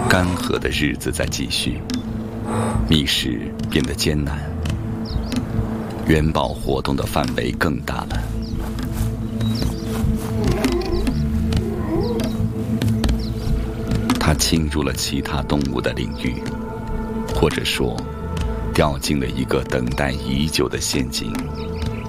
干涸的日子在继续，觅食变得艰难，元宝活动的范围更大了。它侵入了其他动物的领域，或者说，掉进了一个等待已久的陷阱。